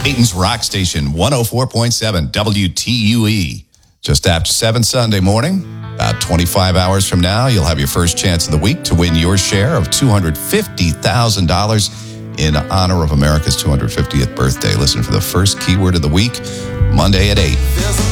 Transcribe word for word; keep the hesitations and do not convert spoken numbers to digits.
Dayton's Rock Station, one oh four point seven W T U E. Just after seven Sunday morning, about twenty-five hours from now, you'll have your first chance of the week to win your share of two hundred fifty thousand dollars in honor of America's two hundred fiftieth birthday. Listen for the first keyword of the week, Monday at eight.